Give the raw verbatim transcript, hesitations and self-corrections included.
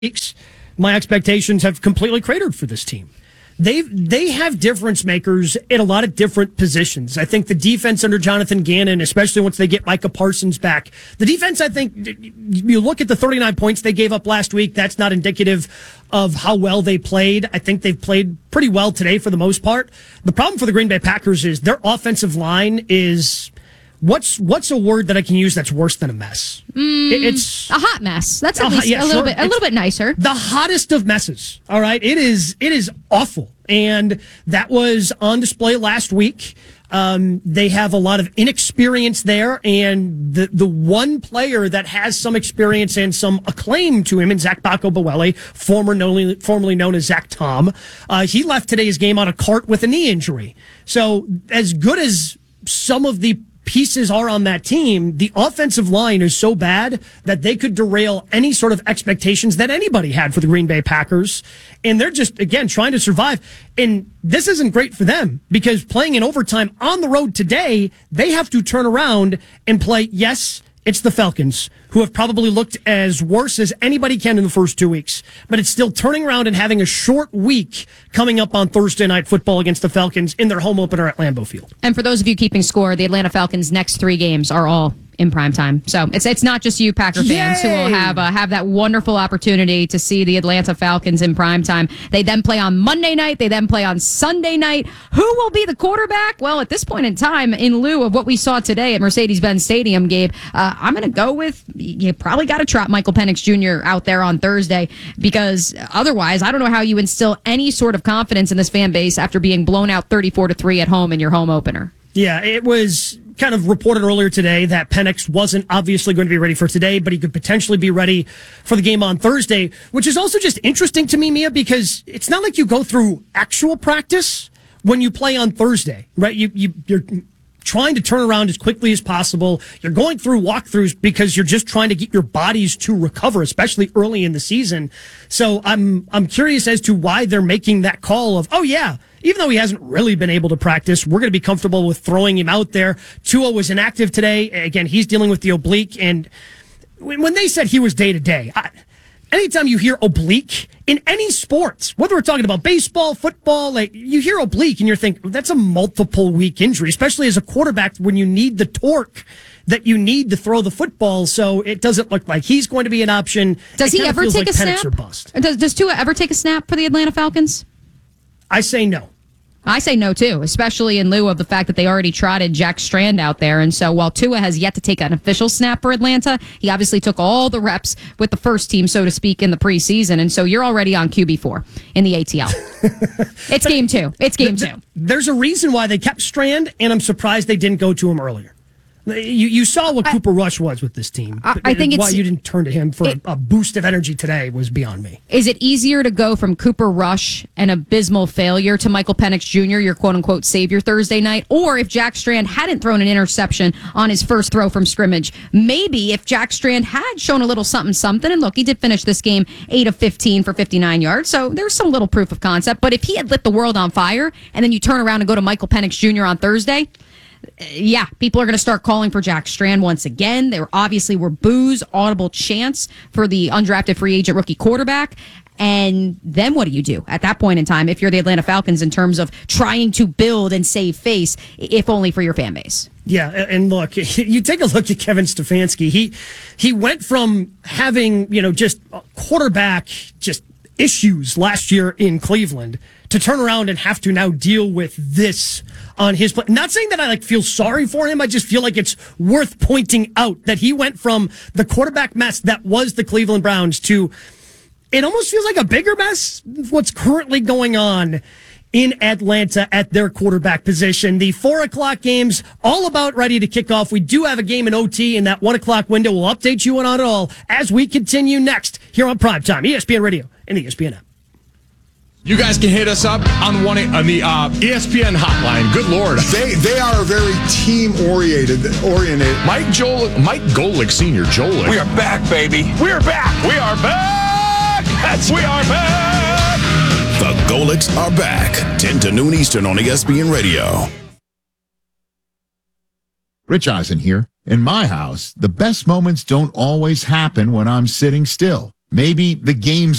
weeks, my expectations have completely cratered for this team. They they have difference makers in a lot of different positions. I think the defense under Jonathan Gannon, especially once they get Micah Parsons back, the defense, I think, you look at the thirty-nine points they gave up last week, that's not indicative of how well they played. I think they've played pretty well today for the most part. The problem for the Green Bay Packers is their offensive line is... What's what's a word that I can use that's worse than a mess? Mm, it's a hot mess. That's at a, least yeah, a little sure. bit a it's little bit nicer. The hottest of messes. All right, it is it is awful, and that was on display last week. Um, they have a lot of inexperience there, and the the one player that has some experience and some acclaim to him, and Zach Bacco-Bowele, former known, formerly known as Zach Tom, uh, he left today's game on a cart with a knee injury. So as good as some of the pieces are on that team, the offensive line is so bad that they could derail any sort of expectations that anybody had for the Green Bay Packers. And they're just, again, trying to survive. And this isn't great for them because playing in overtime on the road today, they have to turn around and play, yes, it's the Falcons, who have probably looked as worse as anybody can in the first two weeks. But it's still turning around and having a short week coming up on Thursday Night Football against the Falcons in their home opener at Lambeau Field. And for those of you keeping score, the Atlanta Falcons' next three games are all in prime time. So it's it's not just you Packer fans Yay! who will have uh, have that wonderful opportunity to see the Atlanta Falcons in prime time. They then play on Monday night. They then play on Sunday night. Who will be the quarterback? Well, at this point in time, in lieu of what we saw today at Mercedes-Benz Stadium, Gabe, uh, I'm going to go with you probably got to trot Michael Penix Junior out there on Thursday because otherwise, I don't know how you instill any sort of confidence in this fan base after being blown out thirty-four to three at home in your home opener. Yeah, it was kind of reported earlier today that Penix wasn't obviously going to be ready for today, but he could potentially be ready for the game on Thursday, which is also just interesting to me, Mia, because it's not like you go through actual practice when you play on Thursday, right? You, you, you're trying to turn around as quickly as possible. You're going through walkthroughs because you're just trying to get your bodies to recover, especially early in the season. So I'm, I'm curious as to why they're making that call of, oh yeah, even though he hasn't really been able to practice, we're going to be comfortable with throwing him out there. Tua was inactive today. Again, he's dealing with the oblique. And when they said he was day to day, anytime you hear oblique in any sports, whether we're talking about baseball, football, like you hear oblique and you're thinking that's a multiple week injury, especially as a quarterback when you need the torque that you need to throw the football. So it doesn't look like he's going to be an option. Does he ever take like a snap? Does, does Tua ever take a snap for the Atlanta Falcons? I say no. I say no, too, especially in lieu of the fact that they already trotted Jack Strand out there. And so while Tua has yet to take an official snap for Atlanta, he obviously took all the reps with the first team, so to speak, in the preseason. And so you're already on Q B four in the A T L. It's game two. It's game two. There's a reason why they kept Strand, and I'm surprised they didn't go to him earlier. You you saw what I, Cooper Rush was with this team. I, I think why it's, you didn't turn to him for it, a, a boost of energy today was beyond me. Is it easier to go from Cooper Rush, an abysmal failure, to Michael Penix Junior, your quote-unquote savior Thursday night? Or if Jack Strand hadn't thrown an interception on his first throw from scrimmage, maybe if Jack Strand had shown a little something-something, and look, he did finish this game eight of fifteen for fifty-nine yards, so there's some little proof of concept. But if he had lit the world on fire, and then you turn around and go to Michael Penix Junior on Thursday, yeah, people are going to start calling for Jack Strand once again. There obviously were boos, audible chants for the undrafted free agent rookie quarterback. And then what do you do at that point in time if you're the Atlanta Falcons in terms of trying to build and save face, if only for your fan base? Yeah, and look, you take a look at Kevin Stefanski. He he went from having, you know, just quarterback just issues last year in Cleveland to turn around and have to now deal with this on his play. Not saying that I like feel sorry for him. I just feel like it's worth pointing out that he went from the quarterback mess that was the Cleveland Browns to it almost feels like a bigger mess. What's currently going on in Atlanta at their quarterback position. The four o'clock game's all about ready to kick off. We do have a game in O T in that one o'clock window. We'll update you on it all as we continue next here on Primetime, E S P N Radio and the E S P N app. You guys can hit us up on one on the uh, E S P N hotline. Good Lord, they they are very team oriented. Oriented. Mike Joel, Mike Golick Senior, Joel. We are back, baby. We are back. We are back. That's we are back. The Golicks are back. ten to noon Eastern on E S P N Radio. Rich Eisen here. In my house, the best moments don't always happen when I'm sitting still. maybe the game's